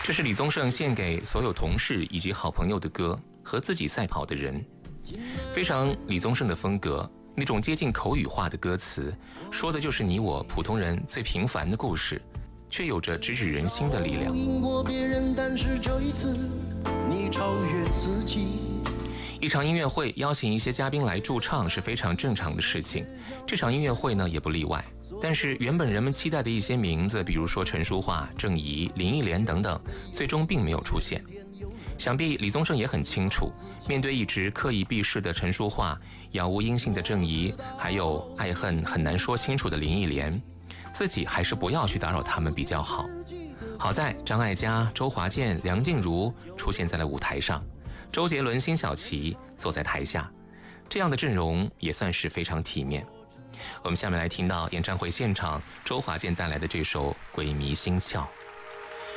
这是李宗盛献给所有同事以及好朋友的歌，和自己赛跑的人，非常李宗盛的风格，那种接近口语化的歌词，说的就是你我普通人最平凡的故事，却有着直指人心的力量。赢过别人，但是这一次你超越自己。一场音乐会邀请一些嘉宾来驻唱是非常正常的事情，这场音乐会呢也不例外。但是原本人们期待的一些名字，比如说陈淑桦、郑怡、林忆莲等等，最终并没有出现。想必李宗盛也很清楚，面对一直刻意避世的陈淑桦、杳无音信的郑怡，还有爱恨很难说清楚的林忆莲，自己还是不要去打扰他们比较好。好在张艾嘉、周华健、梁静茹出现在了舞台上，周杰伦、辛晓琪坐在台下，这样的阵容也算是非常体面。我们下面来听到演唱会现场周华健带来的这首《鬼迷心窍》。